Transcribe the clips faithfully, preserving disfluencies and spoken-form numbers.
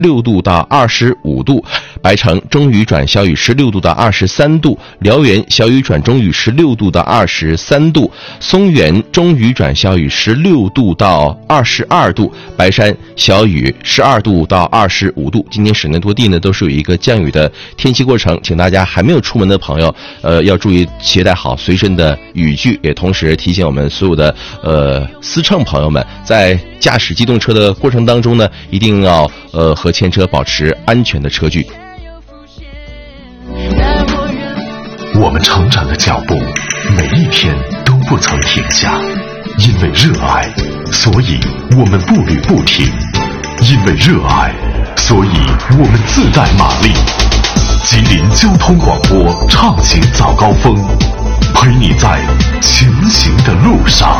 六度到二十五度，白城中雨转小雨十六度到二十三度，辽源小雨转中雨十六度到二十三度，松原中雨转小雨十六度到二十二度，白山小雨十二度到二十五度。今天省内多地呢都是有一个降雨的天气过程，请大家还没有出门的朋友，呃，要注意携带好随身的雨具，也同时提醒我们所有的呃司乘朋友们，在驾驶机动车的过程当中呢，一定要呃和前车保持安全的车距。 我们成长的脚步每一天都不曾停下，因为热爱，所以我们步履不停，因为热爱，所以我们自带马力。吉林交通广播畅行早高峰，陪你在前行的路上。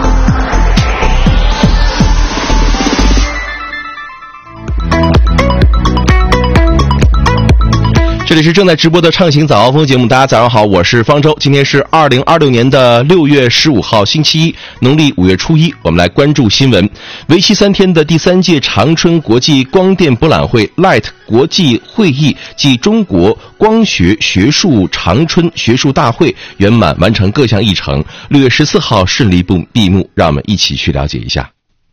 这里是正在直播的畅行早高峰节目，大家早上好，我是方舟。今天是二零二六年的六月十五号星期一，农历五月初一，我们来关注新闻。为期三天的第三届长春国际光电博览会 L I T 国际会议暨中国光学学术长春学术大会圆满完成各项议程，六月十四号顺利闭幕，让我们一起去了解一下。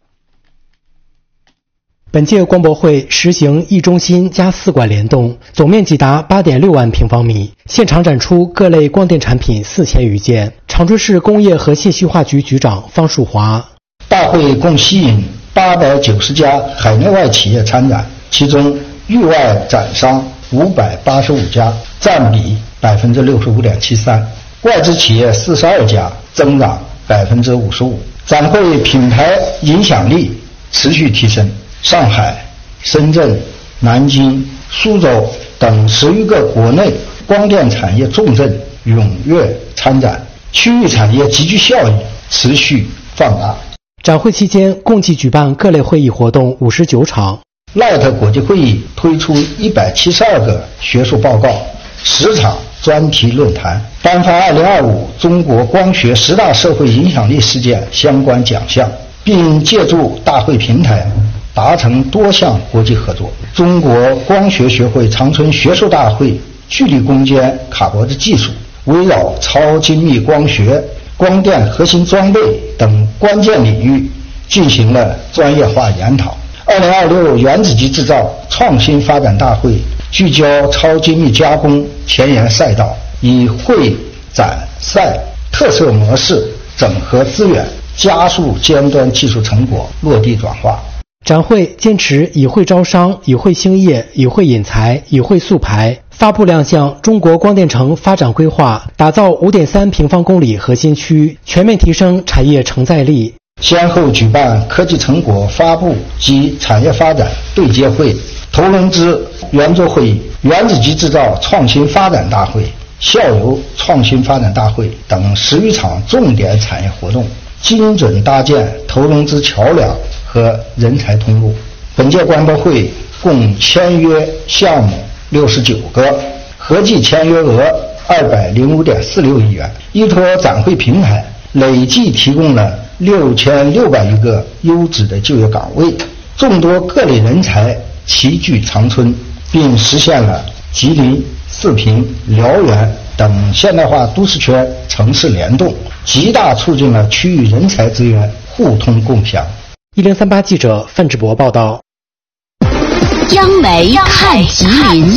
本届光博会实行一中心加四馆联动，总面积达 八点六万平方米，现场展出各类光电产品四千余件。长春市工业和信息化局局长方树华： 大会共吸引八百九十家海内外企业参展，其中域外展商五百八十五家，占比 百分之六十五点七三， 外资企业四十二家，增长 百分之五十五。 展会品牌影响力持续提升，上海、深圳、南京、苏州等十余个国内光电产业重镇踊跃参展，区域产业集聚效应持续放大。 展会期间共计举办各类会议活动五十九场。 L I T 国际会议推出一百七十二个学术报告，十场专题论坛，颁发二零二五中国光学十大社会影响力事件相关奖项，并借助大会平台达成多项国际合作。中国光学学会长春学术大会聚力攻坚卡脖子技术，围绕超精密光学、光电核心装备等关键领域进行了专业化研讨。二零二六原子级制造创新发展大会聚焦超精密加工前沿赛道，以会展赛特色模式整合资源，加速尖端技术成果落地转化。 展会坚持以会招商、以会兴业、以会引才、以会塑牌，发布亮相中国光电城发展规划，打造 五点三平方公里核心区，全面提升产业承载力。 先后举办科技成果发布及产业发展对接会、投融资圆桌会议、原子级制造创新发展大会、校友创新发展大会等十余场重点产业活动，精准搭建投融资桥梁和人才通路。本届光博会共签约项目六十九个，合计签约额二百零五点四六亿元。依托展会平台，累计提供了六千六百余个优质的就业岗位，众多各类人才齐聚长春，并实现了吉林、四平、辽源等现代化都市圈城市联动，极大促进了区域人才资源互通共享。 一零三八记者范志博报道。 央媒看吉林。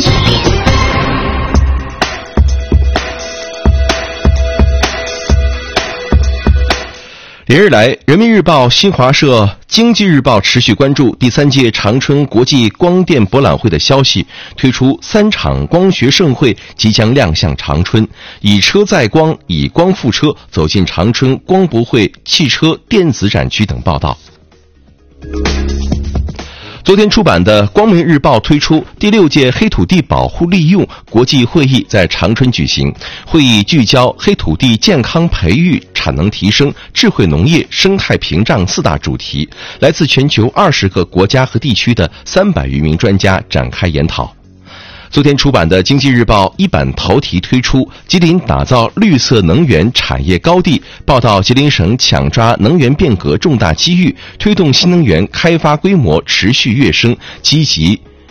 连日来，人民日报、新华社、经济日报持续关注第三届长春国际光电博览会的消息，推出三场光学盛会即将亮相长春，以车载光、以光复车走进长春光博会汽车电子展区等报道。昨天出版的《光明日报》推出第六届黑土地保护利用国际会议在长春举行，会议聚焦黑土地健康培育、产能提升、智慧农业、生态屏障四大主题，来自全球二十个国家和地区的三百余名专家展开研讨。昨天出版的《经济日报》一版头题推出吉林打造绿色能源产业高地，报道吉林省抢抓能源变革重大机遇，推动新能源开发规模持续跃升，积极